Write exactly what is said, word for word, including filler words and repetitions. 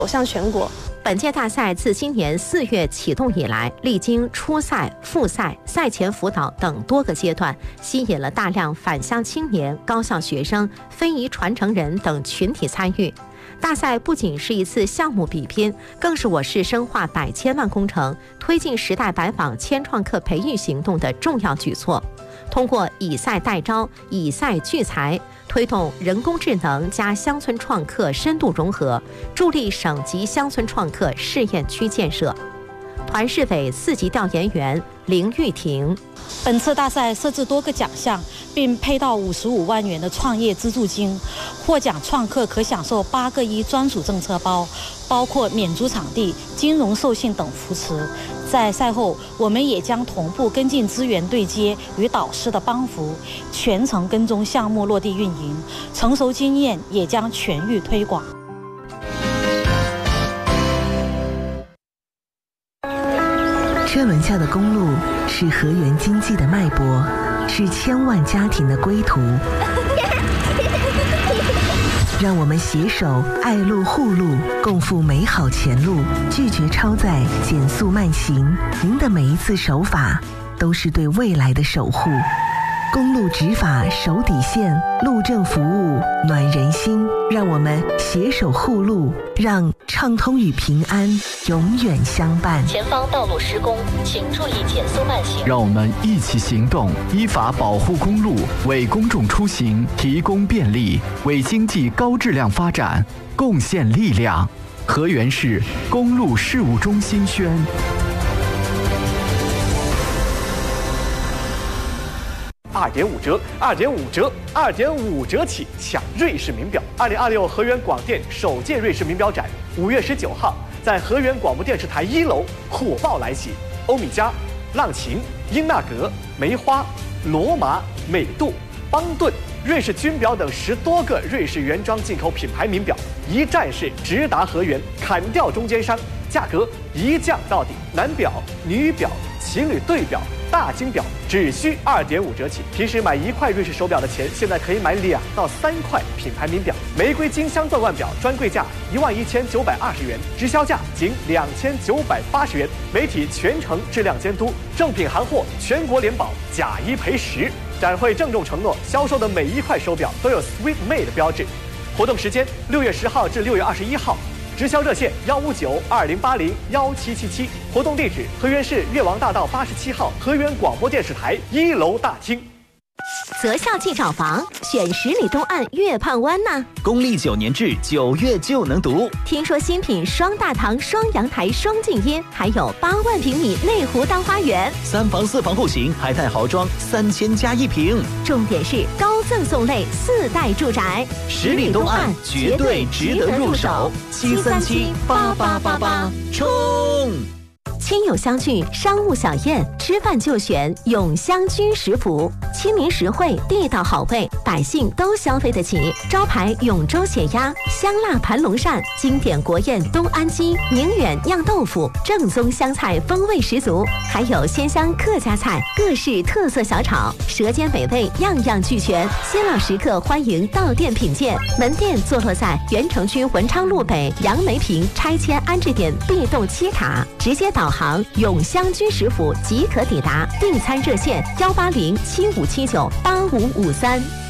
走向全国。 本届大赛自今年四月启动以来，历经初赛、复赛、赛前辅导等多个阶段，吸引了大量返乡青年、高校学生、非遗传承人等群体参与。大赛不仅是一次项目比拼，更是我市深化百千万工程、推进时代百访千创客培育行动的重要举措。通过以赛代招、以赛聚才，推动人工智能加乡村创客深度融合，助力省级乡村创客试验区建设。团市委四级调研员林玉婷， 本次大赛设置多个奖项，并配到五十五万元的创业资助金，获奖创客可享受八个亿专属政策包，包括免租场地、金融授信等扶持。在赛后，我们也将同步跟进资源对接与导师的帮扶，全程跟踪项目落地运营，成熟经验也将全域推广。 车轮下的公路是河源经济的脉搏，是千万家庭的归途。让我们携手爱路护路，共赴美好前路，拒绝超载，减速慢行。您的每一次守法，都是对未来的守护。公路执法守底线，路政服务暖人心。让我们携手护路，让畅通与平安永远相伴。 前方道路施工，请注意减速慢行。 让我们一起行动，依法保护公路，为公众出行提供便利，为经济高质量发展贡献力量。河源市公路事务中心宣。 二点五折，二点五折，二点五折起抢瑞士名表！二零二六河源广电首届瑞士名表展，五月十九号在河源广播电视台一楼火爆来袭。欧米茄、浪琴、英纳格、梅花、罗马、美度、邦顿、瑞士军表等十多个瑞士原装进口品牌名表，一站式直达河源，砍掉中间商，价格一降到底。男表、女表、情侣对表、大金表只需二点五折起。平时买一块瑞士手表的钱，现在可以买两到三块品牌名表。玫瑰金镶钻腕表专柜价一万一千九百二十元，直销价仅两千九百八十元。媒体全程质量监督，正品行货全国联保，假一赔十。展会郑重承诺，销售的每一块手表都有 Sweet Made 标志。活动时间六月十号至六月二十一号。直销热线幺五九二零八零幺七七七，活动地址河源市越王大道八十七号河源广播电视台一楼大厅。 择校即找房，选十里东岸月畔湾呢。 公立九年制，九月就能读。 听说新品双大堂、双阳台、双静音，还有八万平米内湖大花园， 三房四房户型，海泰豪装，三千加一平。 重点是高赠送类四代住宅， 十里东岸绝对值得入手。七三七八八八八，冲！ 亲友相聚，商务小宴，吃饭就选永香居食府，亲民实惠，地道好味，百姓都消费得起。招牌永州血鸭、香辣盘龙鳝，经典国宴东安鸡、宁远酿豆腐，正宗湘菜风味十足，还有鲜香客家菜，各式特色小炒，舌尖美味样样俱全。新老食客欢迎到店品鉴。门店坐落在原城区文昌路北杨梅坪拆迁安置点 B 栋七卡，直接导航永香居食府即可抵达。订餐热线幺八零七五七九八五五三。